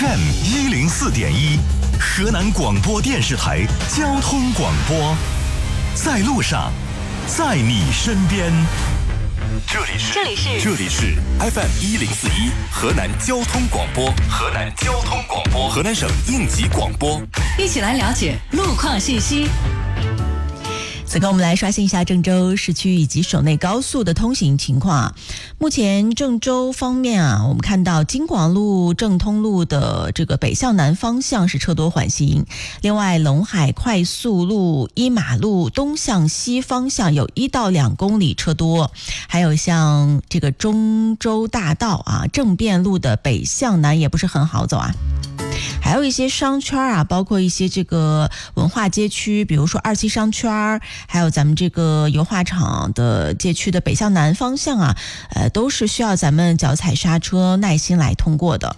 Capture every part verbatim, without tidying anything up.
F M 一零四点一，河南广播电视台交通广播，在路上，在你身边。这里是这里是这里是 F M 一零四一，河南交通广播，河南交通广播，河南省应急广播。 一起来了解路况信息。 此刻我们来刷新一下郑州市区以及省内高速的通行情况啊。目前郑州方面啊，我们看到京广路、正通路的这个北向南方向是车多缓行。另外，陇海快速路一马路东向西方向有一到两公里车多，还有像这个中州大道啊，政变路的北向南也不是很好走啊。还有一些商圈啊，包括一些这个文化街区，比如说二期商圈，还有咱们这个油画厂的街区的北向南方向啊，呃，都是需要咱们脚踩刹车，耐心来通过的。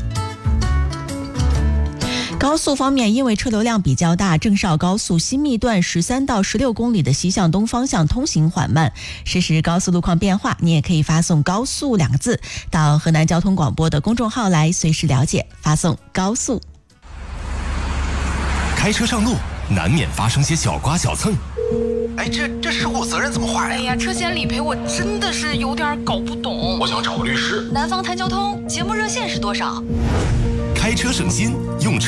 高速方面，因为车流量比较大，郑绍高速新密段十三到十六公里的西向东方向通行缓慢。实时高速路况变化，你也可以发送高速两个字到河南交通广播的公众号来随时了解，发送高速。 开车上路难免发生些小刮小蹭， 哎，这这事故责任怎么划呀？ 哎呀，车险理赔我真的是有点搞不懂。 我想找个律师。 南方谈交通节目热线是多少？ 开车省心，用车